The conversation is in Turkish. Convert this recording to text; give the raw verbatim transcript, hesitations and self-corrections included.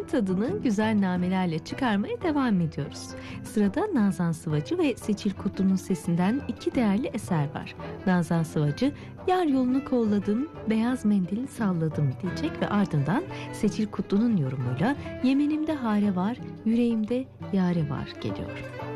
tadını güzel namelerle çıkarmaya devam ediyoruz. Sırada Nazan Sıvacı ve Seçil Kutlu'nun sesinden iki değerli eser var. Nazan Sıvacı, "Yar yolunu kolladım, beyaz mendil salladım" diyecek ve ardından Seçil Kutlu'nun yorumuyla "Yemenimde hare var, yüreğimde yare var" geliyor.